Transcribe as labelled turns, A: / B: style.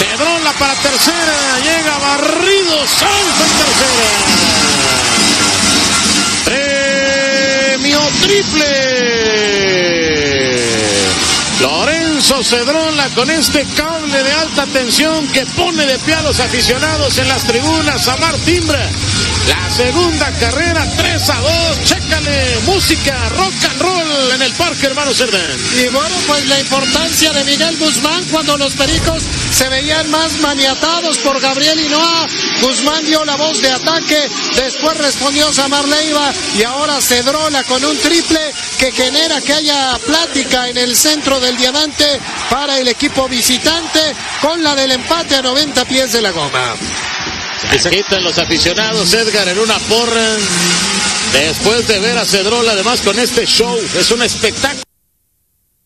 A: Cedrola para tercera, llega barrido, salta en tercera. Premio triple. Lorenzo Cedrola con este cable de alta tensión que pone de pie a los aficionados en las tribunas. Amar timbre. La segunda carrera, 3-2. Chécale, música, rock and roll en el parque, hermano Cerdán.
B: Y bueno, pues la importancia de Miguel Guzmán cuando los Pericos se veían más maniatados por Gabriel Hinoa. Guzmán dio la voz de ataque, después respondió Samar Leiva y ahora Cedrola con un triple que genera que haya plática en el centro del diamante para el equipo visitante con la del empate a 90 pies de la goma.
A: Se quitan los aficionados, Edgar, en una porra después de ver a Cedrola, además con este show, es un espectáculo.